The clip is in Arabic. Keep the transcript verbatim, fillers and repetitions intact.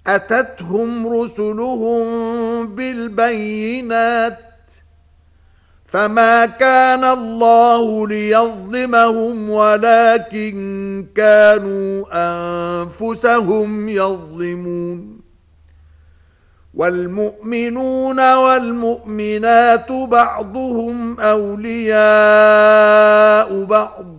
أتتهم رسلهم بالبينات فما كان الله ليظلمهم ولكن كانوا أنفسهم يظلمون والمؤمنون والمؤمنات بعضهم أولياء بعض